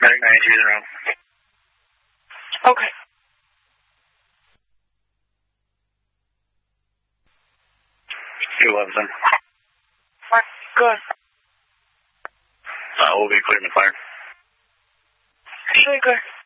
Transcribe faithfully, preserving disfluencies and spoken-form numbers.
Medic nine two zero. Okay. two eleven. Alright, good. Uh, we'll be clearing the fire. Actually, good.